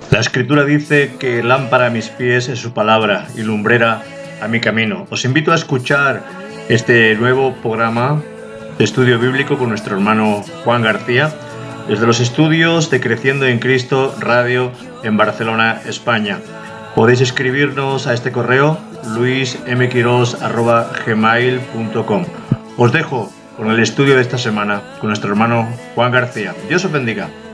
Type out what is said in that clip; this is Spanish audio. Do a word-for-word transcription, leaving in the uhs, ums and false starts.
La Escritura dice que lámpara a mis pies es su palabra y lumbrera a mi camino. Os invito a escuchar este nuevo programa de estudio bíblico con nuestro hermano Juan García, desde los estudios de Creciendo en Cristo Radio en Barcelona, España. Podéis escribirnos a este correo luis m quiros arroba gmail punto com. Os dejo con el estudio de esta semana con nuestro hermano Juan García. Dios os bendiga.